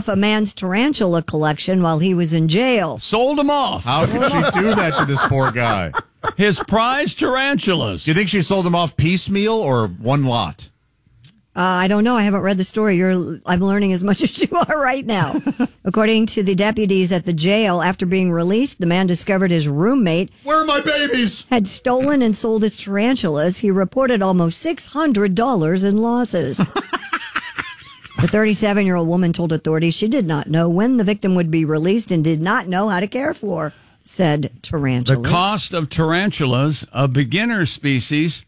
off a man's tarantula collection while he was in jail. Sold them off. How could she do that to this poor guy? His prized tarantulas. Do you think she sold them off piecemeal or one lot? I don't know. I haven't read the story. I'm learning as much as you are right now. According to the deputies at the jail, after being released, the man discovered his roommate Where are my babies? had stolen and sold his tarantulas. He reported almost $600 in losses. The 37-year-old woman told authorities she did not know when the victim would be released and did not know how to care for said tarantulas. The cost of tarantulas, a beginner species,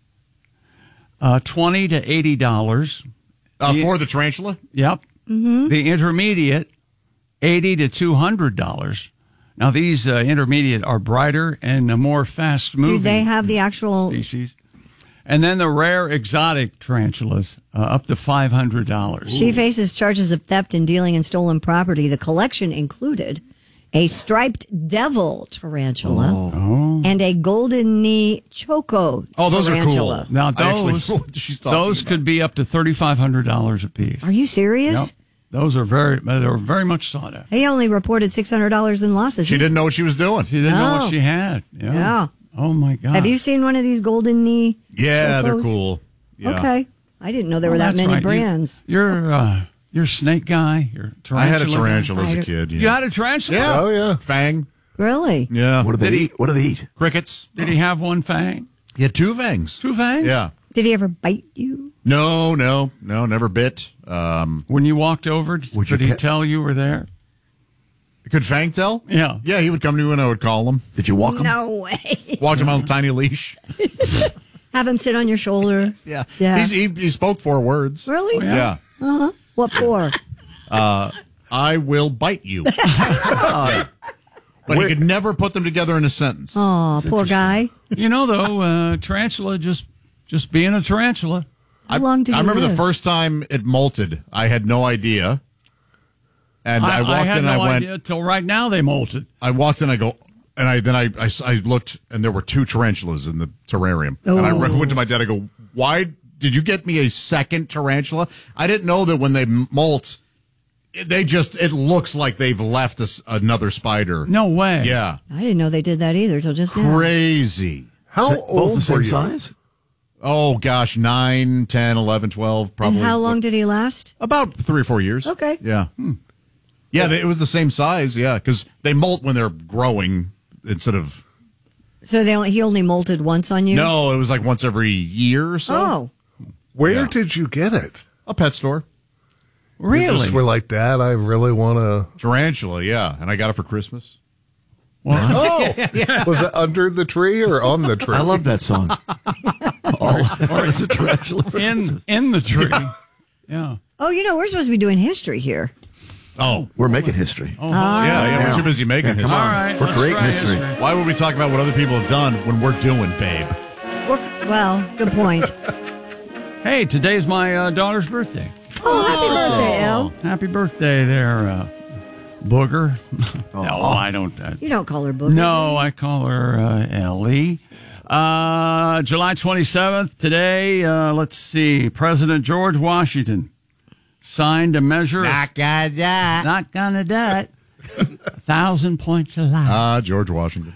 $20 to $80. For the tarantula? Yep. Mm-hmm. The intermediate, $80 to $200. Now, these intermediate are brighter and more fast-moving. Do they have the actual species? And then the rare exotic tarantulas, up to $500. She faces charges of theft and dealing in stolen property. The collection included a striped devil tarantula and a golden knee choco those tarantula. are cool. Now, She's those could be up to $3,500 a piece. Are you serious? Yep. Those are very much sought after. He only reported $600 in losses. She didn't know what she was doing. She didn't know what she had. Yeah. Oh, my God. Have you seen one of these golden knee Yeah, chocos? they're cool. Yeah. Okay. I didn't know there were that that's many right. brands. You're a snake guy. You're a tarantula. I had a tarantula as a kid. Yeah. You had a tarantula? Yeah. Oh, yeah. Fang. Really? Yeah. What do they eat? What do they eat? Crickets. Did he have one fang? He had two fangs. Two fangs? Yeah. Did he ever bite you? No, never bit. When you walked over, did he tell you were there? Could Fang tell? Yeah. Yeah, he would come to me when I would call him. Did you walk them? No way. Walked him on a tiny leash. Have him sit on your shoulder. Yeah. Yeah. He spoke 4 words. Really? Oh, yeah. Yeah. What for? I will bite you. But he could never put them together in a sentence. Oh, poor guy. You know, though, tarantula just being a tarantula. How long did I he remember live? the first time it molted. I had no idea. And I walked had in no and I went, idea till right now they molted. I walked in, I go, and I looked, and there were 2 tarantulas in the terrarium. Oh. And I went to my dad, I go, why did you get me a second tarantula? I didn't know that when they molt, it looks like they've left another spider. No way. Yeah. I didn't know they did that either till just now. Crazy. How Both old the were same you? size? Oh, gosh, 9, 10, 11, 12, probably. And how long did he last? About 3 or 4 years. Okay. Yeah. Yeah, it was the same size, yeah, because they molt when they're growing instead of... So he only molted once on you? No, it was like once every year or so. Oh. Where did you get it? A pet store. You Really? just were like, Dad, I really want to. Tarantula, yeah. And I got it for Christmas. Oh, was it under the tree or on the tree? I love that song. Or is it tarantula? in the tree. Yeah. Oh, we're supposed to be doing history here. Oh. We're making history. Yeah, we're too busy making it. Come All on. right. We're let's creating try history. Why would we talk about what other people have done when we're doing, babe? Well, good point. Hey, today's my daughter's birthday. Oh, happy birthday, El. Happy birthday there, Booger. No, I don't. You don't call her Booger. No, I call her Ellie. July 27th, today, let's see, President George Washington signed a measure. Not gonna do it. 1,000 points of life. George Washington.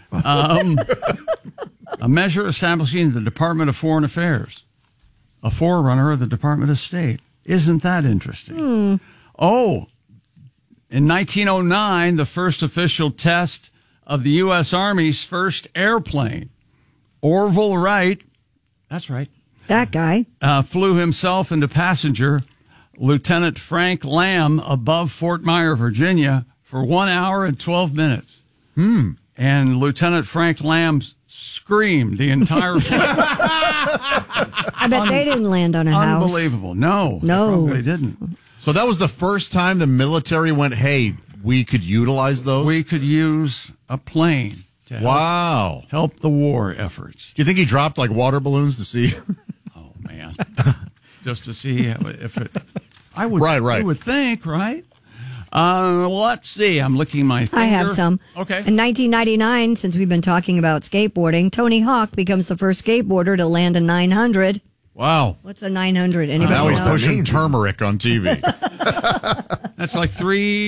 A measure establishing the Department of Foreign Affairs, a forerunner of the Department of State. Isn't that interesting? Oh, in 1909, the first official test of the U.S. Army's first airplane, Orville Wright, that's right, That guy. flew himself and a passenger, Lieutenant Frank Lamb, above Fort Myer, Virginia, for 1 hour and 12 minutes. And Lieutenant Frank Lamb screamed the entire flight. I bet they didn't land on a house. Unbelievable. No. No. They didn't. So that was the first time the military went, hey, we could utilize those? We could use a plane to help the war efforts. Do you think he dropped like water balloons to see? Oh, man. Just to see if it... I would, Right. I would think, right? Let's see. I'm licking my finger. I have some. Okay. In 1999, since we've been talking about skateboarding, Tony Hawk becomes the first skateboarder to land a 900. Wow. What's a 900? Anybody Now he's know? pushing turmeric on TV. That's like 3